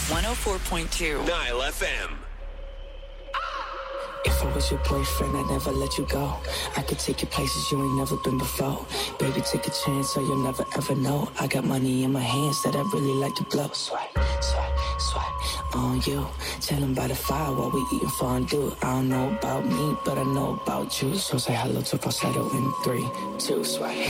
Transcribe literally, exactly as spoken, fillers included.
one oh four point two Nile F M. If I was your boyfriend, I'd never let you go. I could take you places you ain't never been before. Baby, take a chance so you'll never ever know. I got money in my hands that I really like to blow. Swipe, swipe, swipe on you. Chillin' by the fire while we eating fondue. I don't know about me, but I know about you. So say hello to falsetto in three, two, swipe.